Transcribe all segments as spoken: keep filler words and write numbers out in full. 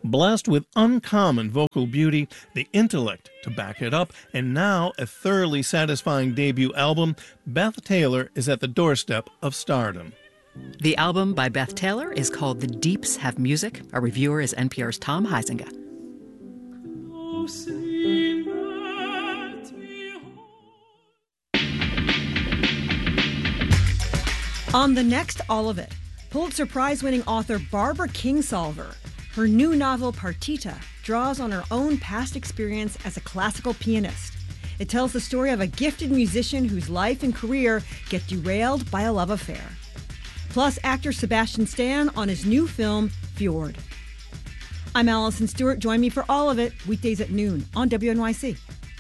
Blessed with uncommon vocal beauty, the intellect to back it up, and now a thoroughly satisfying debut album, Beth Taylor is at the doorstep of stardom. The album by Beth Taylor is called The Deeps Have Music. Our reviewer is N P R's Tom Huizinga. On the next All of It, Pulitzer Prize-winning author Barbara Kingsolver. Her new novel, Partita, draws on her own past experience as a classical pianist. It tells the story of a gifted musician whose life and career get derailed by a love affair. Plus, actor Sebastian Stan on his new film, Fjord. I'm Allison Stewart. Join me for All of It, weekdays at noon on W N Y C.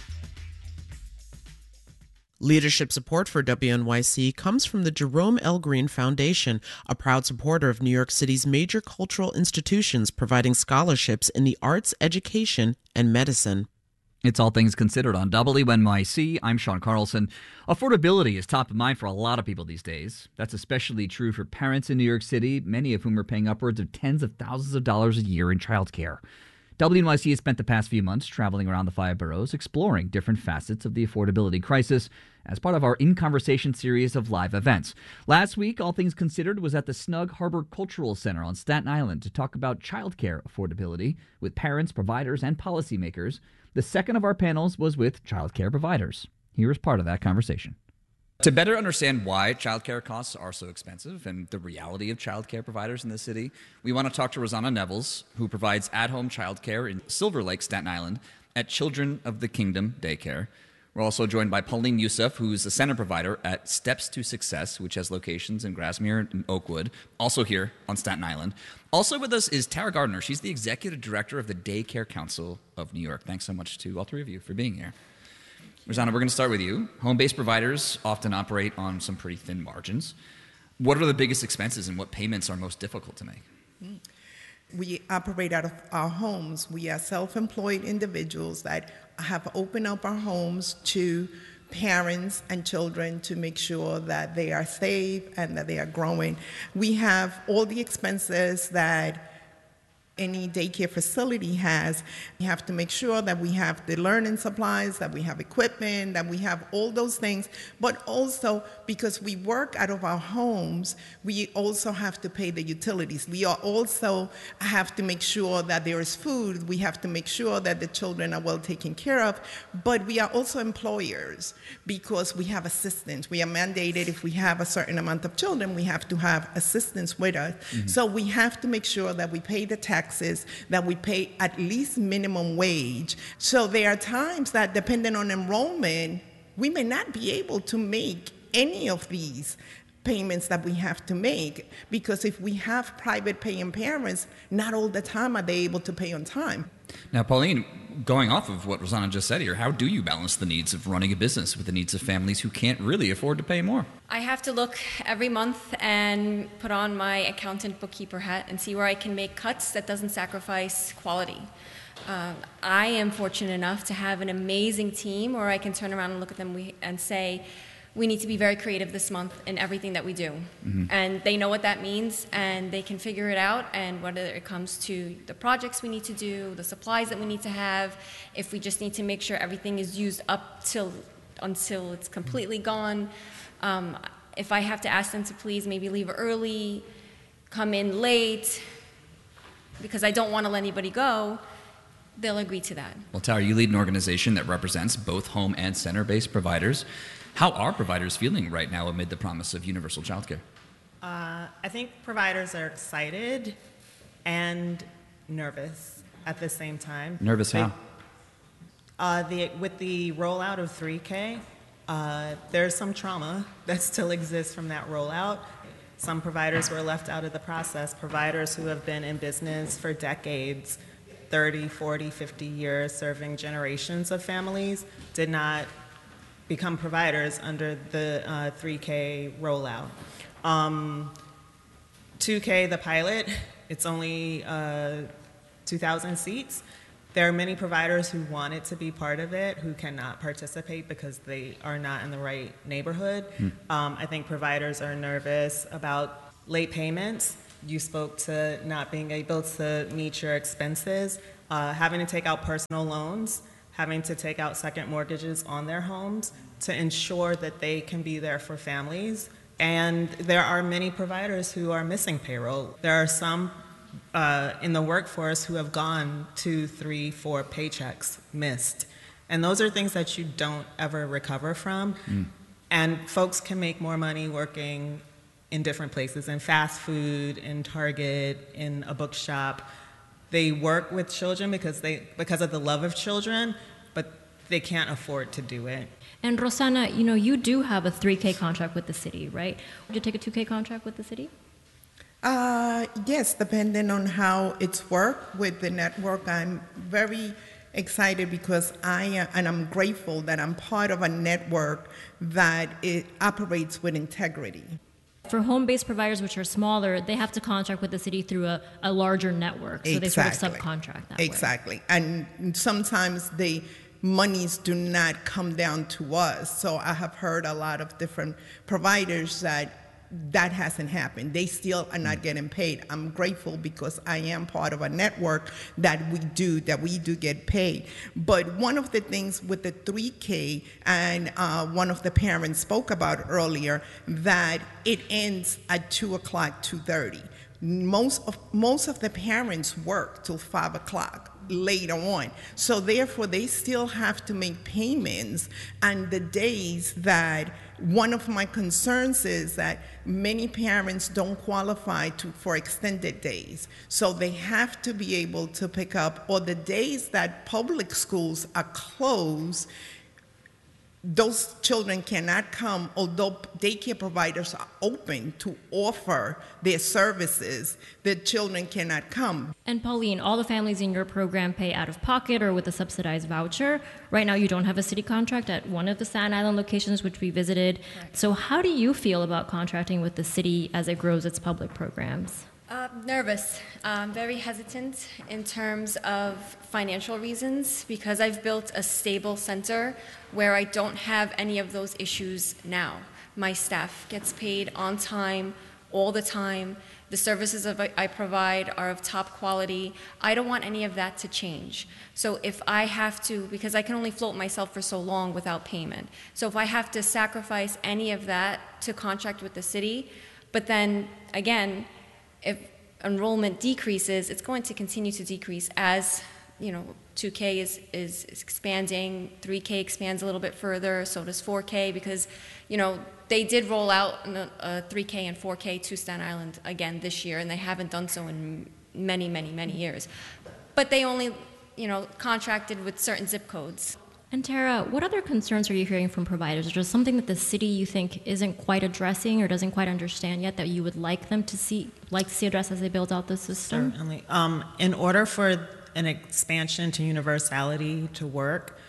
Leadership support for W N Y C comes from the Jerome L. Green Foundation, a proud supporter of New York City's major cultural institutions providing scholarships in the arts, education, and medicine. It's All Things Considered on W N Y C. I'm Sean Carlson. Affordability is top of mind for a lot of people these days. That's especially true for parents in New York City, many of whom are paying upwards of tens of thousands of dollars a year in childcare. W N Y C has spent the past few months traveling around the five boroughs, exploring different facets of the affordability crisis as part of our In Conversation series of live events. Last week, All Things Considered was at the Snug Harbor Cultural Center on Staten Island to talk about childcare affordability with parents, providers, and policymakers. The second of our panels was with childcare providers. Here is part of that conversation. To better understand why childcare costs are so expensive and the reality of childcare providers in the city, we want to talk to Rosanna Nevels, who provides at-home childcare in Silver Lake, Staten Island, at Children of the Kingdom Daycare. We're also joined by Pauline Youssef, who's the center provider at Steps to Success, which has locations in Grasmere and Oakwood, also here on Staten Island. Also with us is Tara Gardner. She's the executive director of the Daycare Council of New York. Thanks so much to all three of you for being here. Rosanna, we're going to start with you. Home-based providers often operate on some pretty thin margins. What are the biggest expenses and what payments are most difficult to make? We operate out of our homes. We are self-employed individuals that have opened up our homes to parents and children to make sure that they are safe and that they are growing. We have all the expenses that any daycare facility has. We have to make sure that we have the learning supplies, that we have equipment, that we have all those things. But also, because we work out of our homes, we also have to pay the utilities. We are also have to make sure that there is food. We have to make sure that the children are well taken care of. But we are also employers because we have assistants. We are mandated if we have a certain amount of children, we have to have assistants with us. Mm-hmm. So we have to make sure that we pay the tax that we pay at least minimum wage. So there are times that, depending on enrollment, we may not be able to make any of these payments that we have to make, because if we have private paying parents, not all the time are they able to pay on time. Now, Pauline, going off of what Rosanna just said here, how do you balance the needs of running a business with the needs of families who can't really afford to pay more? I have to look every month and put on my accountant bookkeeper hat and see where I can make cuts that doesn't sacrifice quality. Uh, I am fortunate enough to have an amazing team where I can turn around and look at them and say, we need to be very creative this month in everything that we do. Mm-hmm. And they know what that means, and they can figure it out. And whether it comes to the projects we need to do, the supplies that we need to have, if we just need to make sure everything is used up till until it's completely gone. Um, if I have to ask them to please maybe leave early, come in late, because I don't want to let anybody go, they'll agree to that. Well, Tara, you lead an organization that represents both home and center-based providers. How are providers feeling right now amid the promise of universal childcare? Uh, I think providers are excited and nervous at the same time. Nervous how? They, uh, the, with the rollout of three K, uh, there's some trauma that still exists from that rollout. Some providers were left out of the process. Providers who have been in business for decades, thirty, forty, fifty years, serving generations of families, did not become providers under the uh, three K rollout. Um, two K, the pilot, it's only uh, two thousand seats. There are many providers who wanted to be part of it who cannot participate because they are not in the right neighborhood. Hmm. Um, I think providers are nervous about late payments You spoke to not being able to meet your expenses, uh, having to take out personal loans, having to take out second mortgages on their homes to ensure that they can be there for families. And there are many providers who are missing payroll. There are some uh, in the workforce who have gone two, three, four paychecks missed. And those are things that you don't ever recover from. Mm. And folks can make more money working in different places, in fast food, in Target, in a bookshop. They work with children because they because of the love of children, but they can't afford to do it. And Rosanna, you know, you do have a three K contract with the city, right? Would you take a two K contract with the city? Uh, yes, depending on how it's worked with the network. I'm very excited because I am, and I'm grateful that I'm part of a network that it operates with integrity. For home-based providers, which are smaller, they have to contract with the city through a, a larger network, so exactly. they sort of subcontract that Exactly. way. And sometimes the monies do not come down to us. So I have heard a lot of different providers that that hasn't happened. They still are not getting paid. I'm grateful because I am part of a network that we do, that we do get paid. But one of the things with the three K, and uh, one of the parents spoke about earlier, that it ends at two o'clock, two thirty. Most of, most of the parents work till five o'clock later on. So therefore, they still have to make payments. And the days that, one of my concerns is that many parents don't qualify to, for extended days. So they have to be able to pick up, or the days that public schools are closed, those children cannot come, although daycare providers are open to offer their services, the children cannot come. And Pauline, all the families in your program pay out of pocket or with a subsidized voucher. Right now you don't have a city contract at one of the Staten Island locations, which we visited. Right. So how do you feel about contracting with the city as it grows its public programs? Uh, nervous. I'm very hesitant in terms of financial reasons because I've built a stable center where I don't have any of those issues now. My staff gets paid on time, all the time. The services of, I provide are of top quality. I don't want any of that to change. So if I have to, because I can only float myself for so long without payment. So if I have to sacrifice any of that to contract with the city, but then again, if enrollment decreases, it's going to continue to decrease as, you know, two K is, is expanding, three K expands a little bit further, so does four K, because, you know, they did roll out a, a three K and four K to Staten Island again this year, and they haven't done so in many, many, many years. But they only, you know, contracted with certain zip codes. And Tara, what other concerns are you hearing from providers? Is there something that the city you think isn't quite addressing or doesn't quite understand yet that you would like them to see, like to see addressed as they build out the system? Certainly. Um, in order for an expansion to universality to work,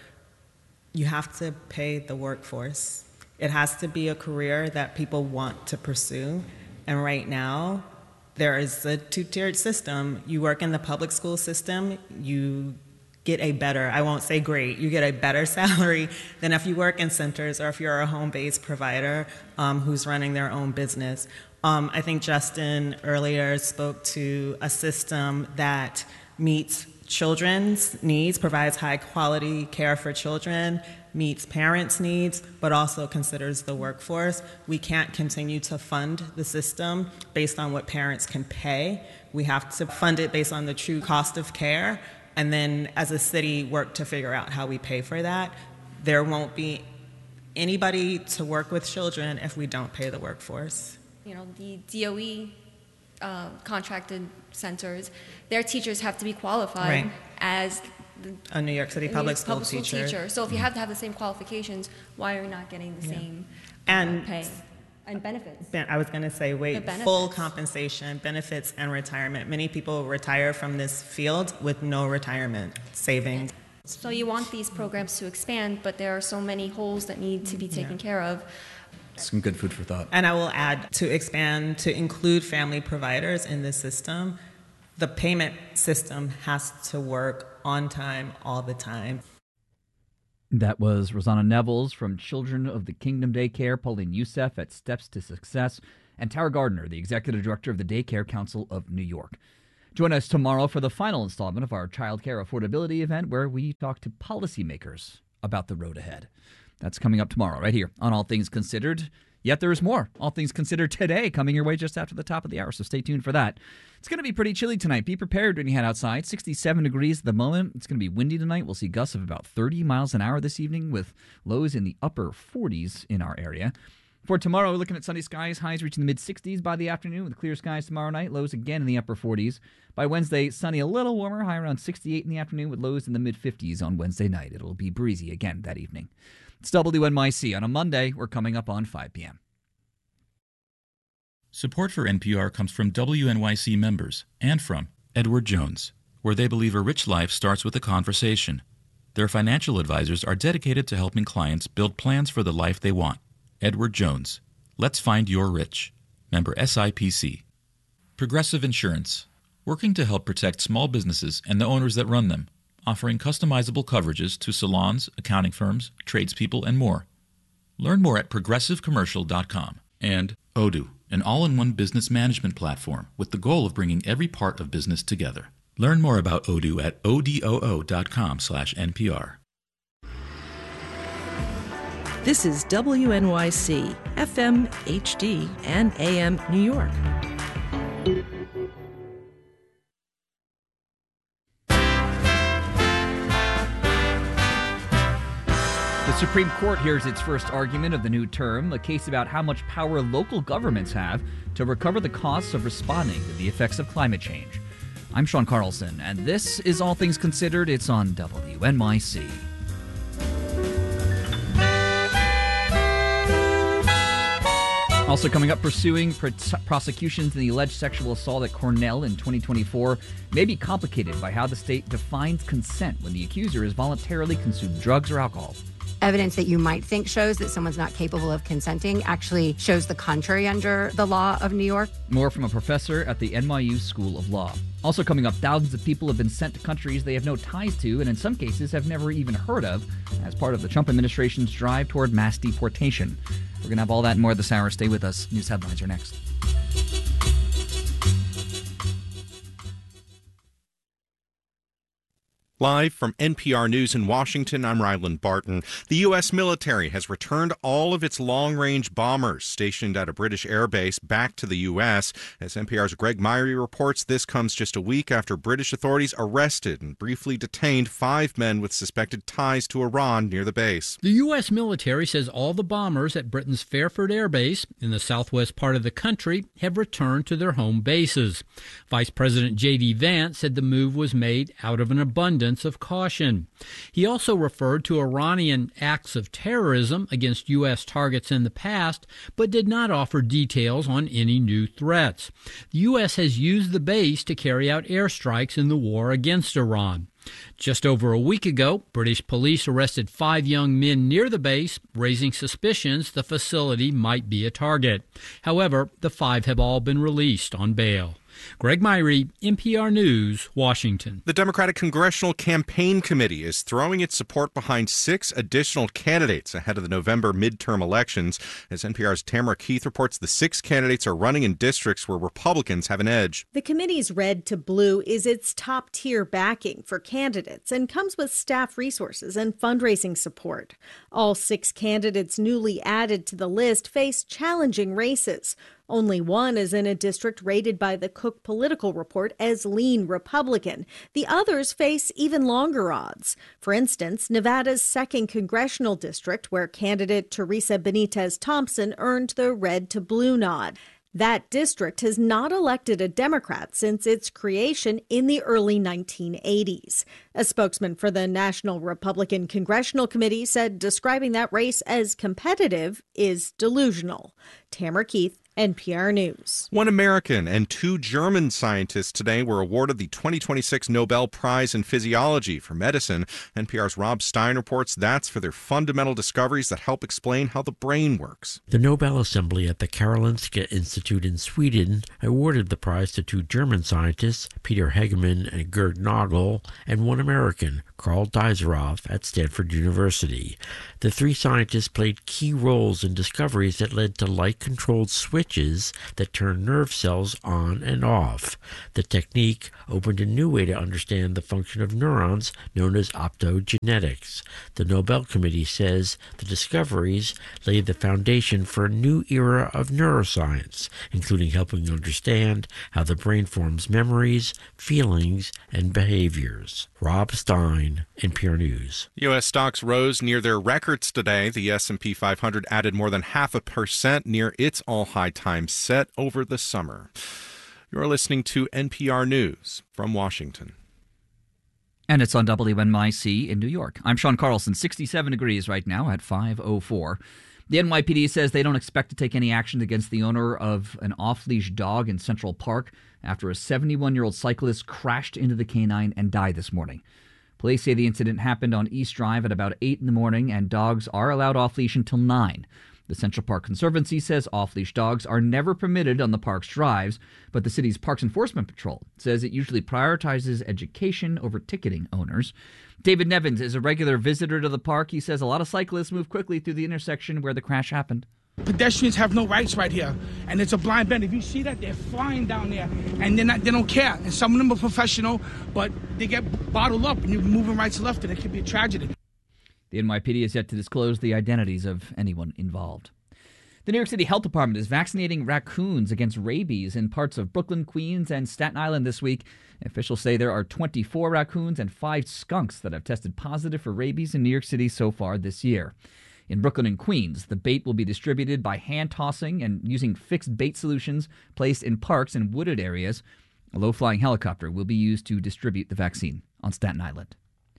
you have to pay the workforce. It has to be a career that people want to pursue. And right now, there is a two-tiered system. You work in the public school system, you get a better, I won't say great, you get a better salary than if you work in centers or if you're a home-based provider um, who's running their own business. Um, I think Justin earlier spoke to a system that meets children's needs, provides high-quality care for children, meets parents' needs, but also considers the workforce. We can't continue to fund the system based on what parents can pay. We have to fund it based on the true cost of care, and then as a city work to figure out how we pay for that. There won't be anybody to work with children if we don't pay the workforce. You know, the D O E uh, contracted centers, their teachers have to be qualified right. as the, a New York City public, school, public school teacher. teacher. So if you have to have the same qualifications, why are we not getting the yeah. same and uh, pay and benefits? I was going to say, wait, full compensation, benefits, and retirement. Many people retire from this field with no retirement savings. So you want these programs to expand, but there are so many holes that need to be taken yeah. care of. Some good food for thought. And I will add, to expand, to include family providers in the system, the payment system has to work on time all the time. That was Rosanna Nevels from Children of the Kingdom Daycare, Pauline Youssef at Steps to Success, and Tara Gardner, the Executive Director of the Daycare Council of New York. Join us tomorrow for the final installment of our childcare affordability event, where we talk to policymakers about the road ahead. That's coming up tomorrow, right here on All Things Considered. Yet there is more All Things Considered today coming your way just after the top of the hour, so stay tuned for that. It's going to be pretty chilly tonight. Be prepared when you head outside. sixty-seven degrees at the moment. It's going to be windy tonight. We'll see gusts of about thirty miles an hour this evening, with lows in the upper forties in our area. For tomorrow, we're looking at sunny skies, highs reaching the mid-sixties by the afternoon, with clear skies tomorrow night, lows again in the upper forties. By Wednesday, sunny, a little warmer, high around sixty-eight in the afternoon, with lows in the mid-fifties on Wednesday night. It'll be breezy again that evening. It's W N Y C. On a Monday, we're coming up on five p.m. Support for N P R comes from W N Y C members and from Edward Jones, where they believe a rich life starts with a conversation. Their financial advisors are dedicated to helping clients build plans for the life they want. Edward Jones. Let's find your rich. Member S I P C. Progressive Insurance. Working to help protect small businesses and the owners that run them. Offering customizable coverages to salons, accounting firms, tradespeople, and more. Learn more at progressive commercial dot com. And Odoo, an all-in-one business management platform with the goal of bringing every part of business together. Learn more about Odoo at odoo dot com slash N P R. This is W N Y C, F M, H D, and A M New York. The Supreme Court hears its first argument of the new term, a case about how much power local governments have to recover the costs of responding to the effects of climate change. I'm Sean Carlson, and this is All Things Considered. It's on W N Y C. Also coming up, pursuing pr- prosecutions in the alleged sexual assault at Cornell in twenty twenty-four may be complicated by how the state defines consent when the accuser has voluntarily consumed drugs or alcohol. Evidence that you might think shows that someone's not capable of consenting actually shows the contrary under the law of New York. More from a professor at the N Y U School of Law. Also coming up, thousands of people have been sent to countries they have no ties to and in some cases have never even heard of as part of the Trump administration's drive toward mass deportation. We're going to have all that and more this hour. Stay with us. News headlines are next. Live from N P R News in Washington, I'm Ryland Barton. The U S military has returned all of its long-range bombers stationed at a British airbase back to the U S. As N P R's Greg Myrie reports, this comes just a week after British authorities arrested and briefly detained five men with suspected ties to Iran near the base. The U S military says all the bombers at Britain's Fairford Air Base in the southwest part of the country have returned to their home bases. Vice President J D Vance said the move was made out of an abundance of caution. He also referred to Iranian acts of terrorism against U S targets in the past, but did not offer details on any new threats. The U S has used the base to carry out airstrikes in the war against Iran. Just over a week ago, British police arrested five young men near the base, raising suspicions the facility might be a target. However, the five have all been released on bail. Greg Myrie, N P R News, Washington. The Democratic Congressional Campaign Committee is throwing its support behind six additional candidates ahead of the November midterm elections. As N P R's Tamara Keith reports, the six candidates are running in districts where Republicans have an edge. The committee's Red to Blue is its top-tier backing for candidates and comes with staff resources and fundraising support. All six candidates newly added to the list face challenging races. Only one is in a district rated by the Cook Political Report as lean Republican. The others face even longer odds. For instance, Nevada's second congressional district, where candidate Teresa Benitez Thompson earned the red to blue nod. That district has not elected a Democrat since its creation in the early nineteen eighties. A spokesman for the National Republican Congressional Committee said describing that race as competitive is delusional. Tamara Keith, N P R News. One American and two German scientists today were awarded the twenty twenty-six Nobel Prize in Physiology for Medicine. N P R's Rob Stein reports that's for their fundamental discoveries that help explain how the brain works. The Nobel Assembly at the Karolinska Institute in Sweden awarded the prize to two German scientists, Peter Hegemann and Gerd Nagel, and one American, Karl Deiseroff, at Stanford University. The three scientists played key roles in discoveries that led to light-controlled switch switches that turn nerve cells on and off. The technique opened a new way to understand the function of neurons, known as optogenetics. The Nobel Committee says the discoveries laid the foundation for a new era of neuroscience, including helping understand how the brain forms memories, feelings, and behaviors. Rob Stein, N P R News. U S stocks rose near their records today. The S and P five hundred added more than half a percent near its all-high time set over the summer. You're listening to N P R News from Washington. And it's on W N Y C in New York. I'm Sean Carlson. sixty-seven degrees right now at five oh four. The N Y P D says they don't expect to take any action against the owner of an off-leash dog in Central Park after a seventy-one-year-old cyclist crashed into the canine and died this morning. Police say the incident happened on East Drive at about eight in the morning, and dogs are allowed off-leash until nine. The Central Park Conservancy says off-leash dogs are never permitted on the park's drives, but the city's Parks Enforcement Patrol says it usually prioritizes education over ticketing owners. David Nevins is a regular visitor to the park. He says a lot of cyclists move quickly through the intersection where the crash happened. Pedestrians have no rights right here, and it's a blind bend. If you see that, they're flying down there, and they're not, they don't care. And some of them are professional, but they get bottled up, and you're moving right to left, and it could be a tragedy. The N Y P D is yet to disclose the identities of anyone involved. The New York City Health Department is vaccinating raccoons against rabies in parts of Brooklyn, Queens, and Staten Island this week. Officials say there are twenty-four raccoons and five skunks that have tested positive for rabies in New York City so far this year. In Brooklyn and Queens, the bait will be distributed by hand-tossing and using fixed bait solutions placed in parks and wooded areas. A low-flying helicopter will be used to distribute the vaccine on Staten Island.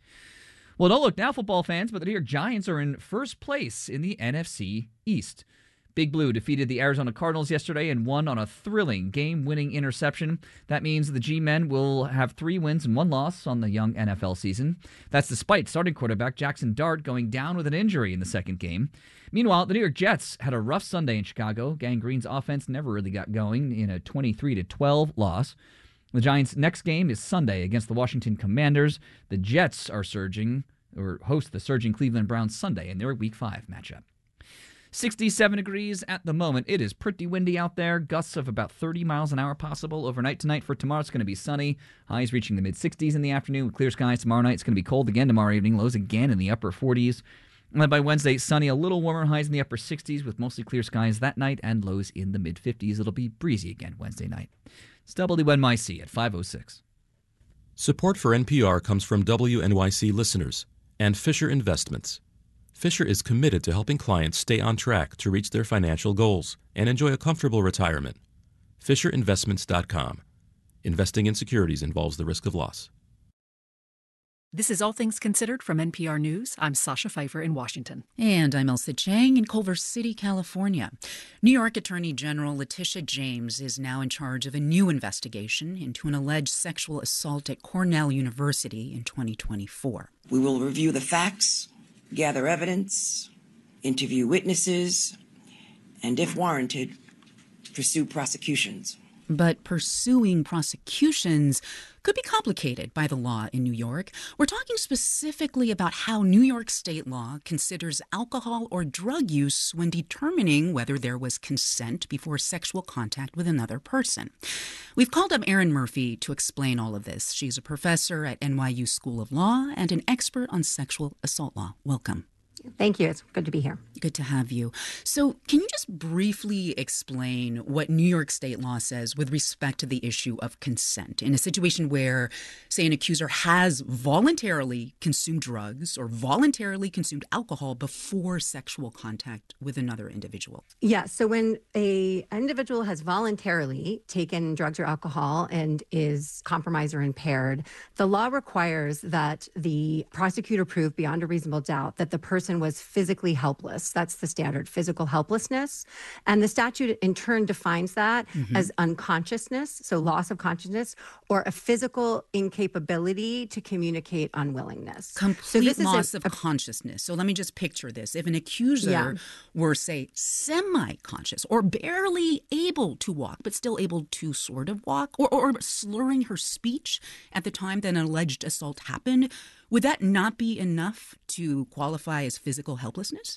Well, don't look now, football fans, but the New York Giants are in first place in the N F C East. Big Blue defeated the Arizona Cardinals yesterday and won on a thrilling game-winning interception. That means the G-men will have three wins and one loss on the young N F L season. That's despite starting quarterback Jackson Dart going down with an injury in the second game. Meanwhile, the New York Jets had a rough Sunday in Chicago. Gang Green's offense never really got going in a twenty-three to twelve loss. The Giants' next game is Sunday against the Washington Commanders. The Jets are surging, or host the surging Cleveland Browns Sunday in their Week five matchup. sixty-seven degrees at the moment. It is pretty windy out there. Gusts of about thirty miles an hour possible overnight tonight. For tomorrow, it's going to be sunny. Highs reaching the mid-sixties in the afternoon with clear skies tomorrow night. It's going to be cold again tomorrow evening. Lows again in the upper forties. And then by Wednesday, sunny, a little warmer. Highs in the upper sixties with mostly clear skies that night and lows in the mid-fifties. It'll be breezy again Wednesday night. It's W N Y C at five oh six. Support for N P R comes from W N Y C listeners and Fisher Investments. Fisher is committed to helping clients stay on track to reach their financial goals and enjoy a comfortable retirement. Fisher Investments dot com. Investing in securities involves the risk of loss. This is All Things Considered from N P R News. I'm Sasha Pfeiffer in Washington. And I'm Elsa Chang in Culver City, California. New York Attorney General Letitia James is now in charge of a new investigation into an alleged sexual assault at Cornell University in twenty twenty-four. We will review the facts, gather evidence, interview witnesses, and if warranted, pursue prosecutions. But pursuing prosecutions could be complicated by the law in New York. We're talking specifically about how New York state law considers alcohol or drug use when determining whether there was consent before sexual contact with another person. We've called up Erin Murphy to explain all of this. She's a professor at N Y U School of Law and an expert on sexual assault law. Welcome. Thank you. It's good to be here. Good to have you. So can you just briefly explain what New York state law says with respect to the issue of consent in a situation where, say, an accuser has voluntarily consumed drugs or voluntarily consumed alcohol before sexual contact with another individual? Yeah. So when a individual has voluntarily taken drugs or alcohol and is compromised or impaired, the law requires that the prosecutor prove beyond a reasonable doubt that the person was physically helpless. That's the standard, physical helplessness. And the statute in turn defines that mm-hmm. as unconsciousness, so loss of consciousness, or a physical incapability to communicate unwillingness. Complete so this loss is a, of a, consciousness. So let me just picture this. If an accuser yeah. were, say, semi-conscious or barely able to walk, but still able to sort of walk, or, or slurring her speech at the time that an alleged assault happened, would that not be enough to qualify as physical helplessness?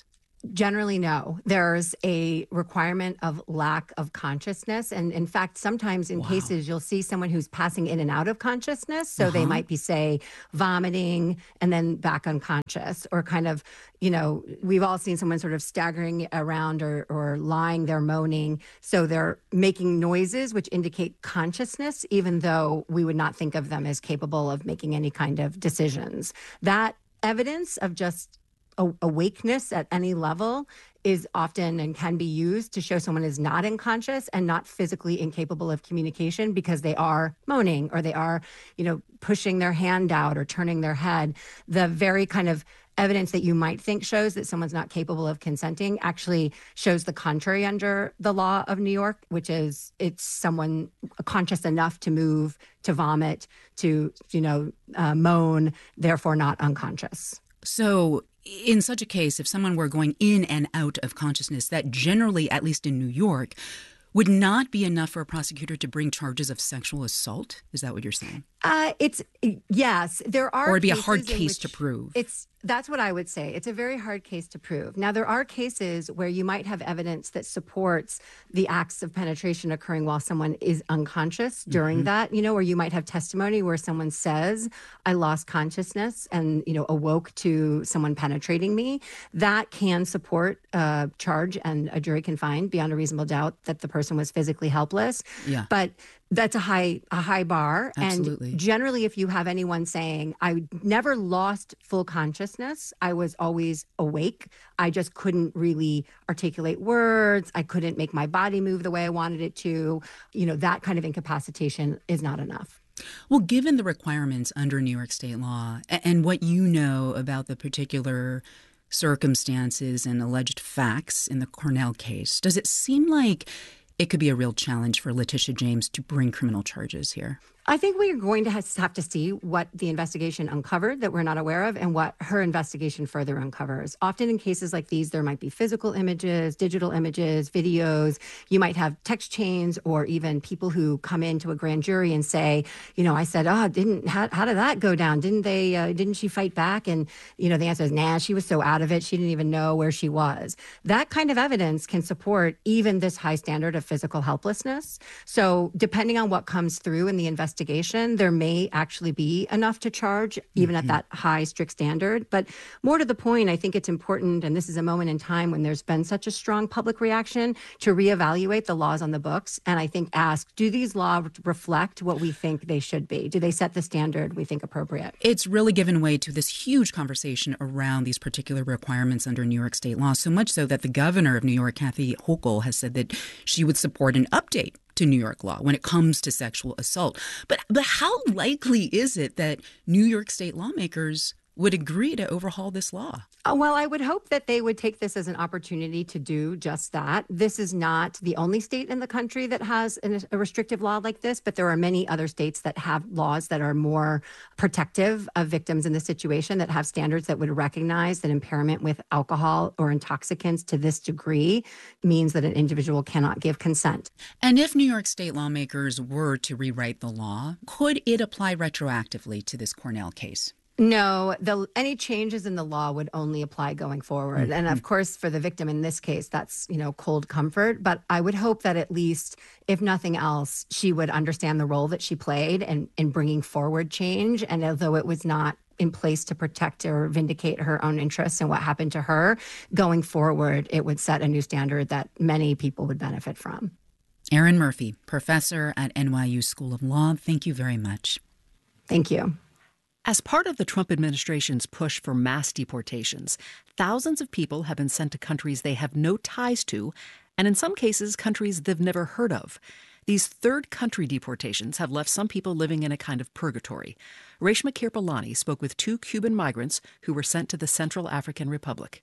Generally, no. There's a requirement of lack of consciousness. And in fact, sometimes in wow. cases, you'll see someone who's passing in and out of consciousness. So uh-huh. they might be, say, vomiting and then back unconscious, or kind of, you know, we've all seen someone sort of staggering around or, or lying there moaning. So they're making noises which indicate consciousness, even though we would not think of them as capable of making any kind of decisions. That evidence of just awakeness at any level is often and can be used to show someone is not unconscious and not physically incapable of communication, because they are moaning or they are, you know, pushing their hand out or turning their head. The very kind of evidence that you might think shows that someone's not capable of consenting actually shows the contrary under the law of New York, which is it's someone conscious enough to move, to vomit, to, you know, uh, moan, therefore not unconscious. So in such a case, if someone were going in and out of consciousness, that generally, at least in New York, would not be enough for a prosecutor to bring charges of sexual assault? Is that what you're saying? Uh, it's yes, there are. Or it'd be a hard case to prove. It's that's what I would say. It's a very hard case to prove. Now, there are cases where you might have evidence that supports the acts of penetration occurring while someone is unconscious during mm-hmm. that, you know, or you might have testimony where someone says, I lost consciousness and, you know, awoke to someone penetrating me. That can support a charge, and a jury can find beyond a reasonable doubt that the person was physically helpless. Yeah. But that's a high a high bar. Absolutely. And generally, if you have anyone saying, I never lost full consciousness, I was always awake, I just couldn't really articulate words, I couldn't make my body move the way I wanted it to, you know, that kind of incapacitation is not enough. Well, given the requirements under New York state law and what you know about the particular circumstances and alleged facts in the Cornell case, does it seem like it could be a real challenge for Letitia James to bring criminal charges here? I think we're going to have to see what the investigation uncovered that we're not aware of and what her investigation further uncovers. Often in cases like these, there might be physical images, digital images, videos. You might have text chains or even people who come into a grand jury and say, you know, I said, oh, didn't how, how did that go down? Didn't they, uh, didn't she fight back? And, you know, the answer is, nah, she was so out of it, she didn't even know where she was. That kind of evidence can support even this high standard of physical helplessness. So depending on what comes through in the investigation, investigation, there may actually be enough to charge, even mm-hmm. at that high, strict standard. But more to the point, I think it's important, and this is a moment in time when there's been such a strong public reaction, to reevaluate the laws on the books. And I think ask, do these laws reflect what we think they should be? Do they set the standard we think appropriate? It's really given way to this huge conversation around these particular requirements under New York state law, so much so that the governor of New York, Kathy Hochul, has said that she would support an update to New York law when it comes to sexual assault. But but how likely is it that New York state lawmakers would agree to overhaul this law? Uh, well, I would hope that they would take this as an opportunity to do just that. This is not the only state in the country that has an, a restrictive law like this, but there are many other states that have laws that are more protective of victims in this situation, that have standards that would recognize that impairment with alcohol or intoxicants to this degree means that an individual cannot give consent. And if New York state lawmakers were to rewrite the law, could it apply retroactively to this Cornell case? No, the, any changes in the law would only apply going forward. Mm-hmm. And of course, for the victim in this case, that's, you know, cold comfort. But I would hope that at least, if nothing else, she would understand the role that she played in, in bringing forward change. And although it was not in place to protect or vindicate her own interests and what happened to her, going forward, it would set a new standard that many people would benefit from. Erin Murphy, professor at N Y U School of Law, thank you very much. Thank you. As part of the Trump administration's push for mass deportations, thousands of people have been sent to countries they have no ties to, and in some cases, countries they've never heard of. These third country deportations have left some people living in a kind of purgatory. Reshma Kirpalani spoke with two Cuban migrants who were sent to the Central African Republic.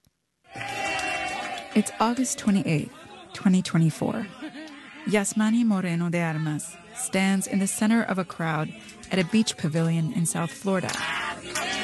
It's August twenty-eighth, twenty twenty-four. Yasmani Moreno de Armas stands in the center of a crowd at a beach pavilion in South Florida.